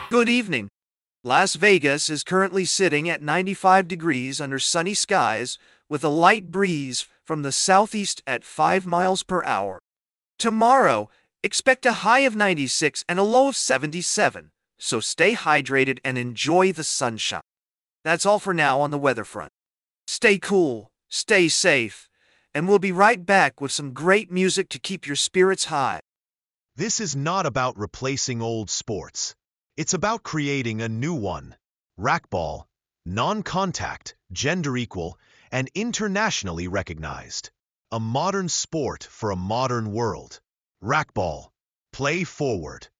Good evening. Las Vegas is currently sitting at 95 degrees under sunny skies with a light breeze from the southeast at 5 miles per hour. Tomorrow, expect a high of 96 and a low of 77, so stay hydrated and enjoy the sunshine. That's all for now on the weather front. Stay cool, stay safe, and we'll be right back with some great music to keep your spirits high. This is not about replacing old sports. It's about creating a new one. Racquetball, non-contact, gender equal, and internationally recognized. A modern sport for a modern world. Racquetball. Play forward.